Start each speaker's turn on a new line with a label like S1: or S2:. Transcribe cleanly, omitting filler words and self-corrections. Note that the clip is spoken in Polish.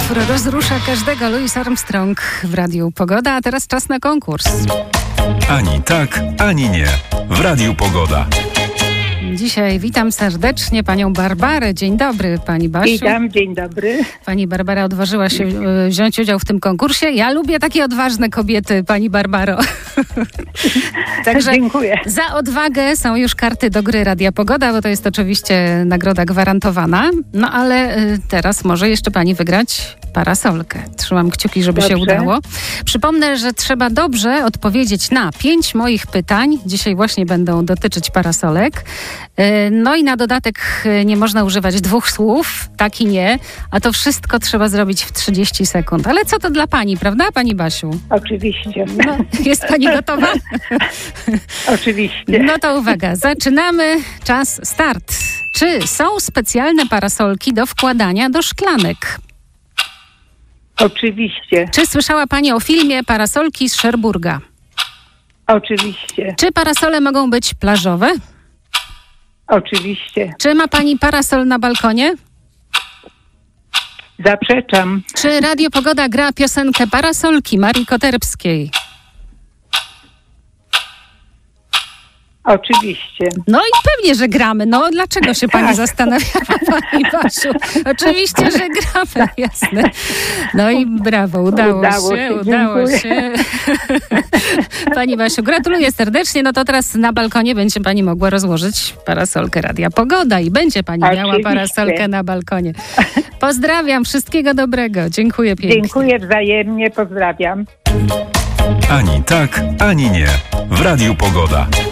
S1: utwór rozrusza każdego. Louis Armstrong w Radiu Pogoda, a teraz czas na konkurs.
S2: Ani tak, ani nie. W Radiu Pogoda.
S1: Dzisiaj witam serdecznie panią Barbarę. Dzień dobry, pani Basiu.
S3: Witam, dzień dobry.
S1: Pani Barbara odważyła się wziąć udział w tym konkursie. Ja lubię takie odważne kobiety, pani Barbaro. Także
S3: dziękuję.
S1: Za odwagę są już karty do gry Radia Pogoda, bo to jest oczywiście nagroda gwarantowana. No ale teraz może jeszcze pani wygrać parasolkę. Trzymam kciuki, żeby się udało. Przypomnę, że trzeba dobrze odpowiedzieć na 5 moich pytań. Dzisiaj właśnie będą dotyczyć parasolek. No i na dodatek nie można używać 2 słów, tak i nie, a to wszystko trzeba zrobić w 30 sekund. Ale co to dla pani, prawda, pani Basiu?
S3: Oczywiście.
S1: No, jest pani gotowa?
S3: Oczywiście.
S1: No to uwaga, zaczynamy. Czas start. Czy są specjalne parasolki do wkładania do szklanek?
S3: Oczywiście.
S1: Czy słyszała pani o filmie Parasolki z Cherbourga?
S3: Oczywiście.
S1: Czy parasole mogą być plażowe?
S3: Oczywiście.
S1: Czy ma pani parasol na balkonie?
S3: Zaprzeczam.
S1: Czy Radio Pogoda gra piosenkę Parasolki Marii Koterbskiej?
S3: Oczywiście.
S1: No i pewnie, że gramy. No dlaczego się pani zastanawiała, pani Basiu? Oczywiście, że gramy, jasne. No i brawo, udało się. Pani Basiu, gratuluję serdecznie. No to teraz na balkonie będzie pani mogła rozłożyć parasolkę Radia Pogoda i będzie pani miała parasolkę na balkonie. Pozdrawiam, wszystkiego dobrego. Dziękuję pięknie.
S3: Dziękuję wzajemnie, pozdrawiam.
S2: Ani tak, ani nie. W Radiu Pogoda.